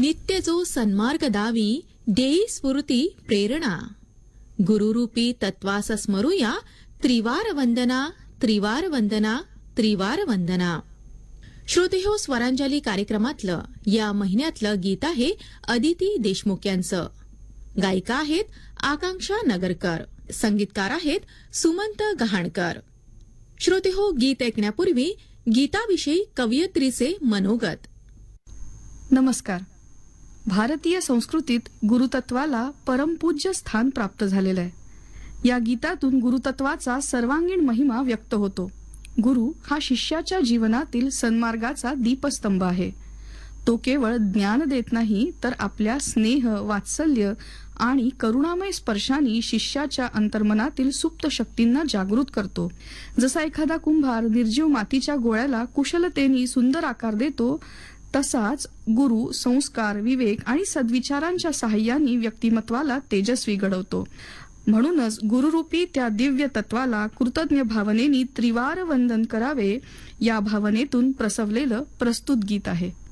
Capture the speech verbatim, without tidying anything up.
नित्य जो सन्मार्ग दावी देई स्फूर्ती प्रेरणा. गुरुरूपी तत्वास स्मरूया त्रिवार वंदना त्रिवार वंदना त्रिवार वंदना. श्रोतेहो, स्वरांजली कार्यक्रमातलं या महिन्यातलं गीत आहे अदिती देशमुख यांचं. गायिका आहेत आकांक्षा नगरकर, संगीतकार आहेत सुमंत गहाणकर. श्रोतेहो, गीत ऐकण्यापूर्वी गीताविषयी कवयित्रीचे मनोगत. नमस्कार. भारतीय संस्कृतीत गुरुतत्वाला परमपूज्य स्थान प्राप्त झालेलं आहे. या गीतातून गुरुतत्वाचा सर्वांगीण महिमा व्यक्त होतो. गुरु हा शिष्याच्या जीवनातील सन्मार्गाचा दीपस्तंभ आहे. तो केवळ ज्ञान देत नाही, तर आपल्या स्नेह, वात्सल्य आणि करुणामय स्पर्शाने शिष्याच्या अंतर्मनातील सुप्त शक्तींना जागृत करतो. जसा एखादा कुंभार निर्जीव मातीच्या गोळ्याला कुशलतेने सुंदर आकार देतो, तसाच गुरु संस्कार, विवेक आणि सद्विचारांच्या साहाय्याने व्यक्तिमत्वाला तेजस्वी घडवतो. म्हणूनच गुरुरूपी त्या दिव्य तत्वाला कृतज्ञ भावनेने त्रिवार वंदन करावे, या भावनेतून प्रसवलेलं प्रस्तुत गीत आहे.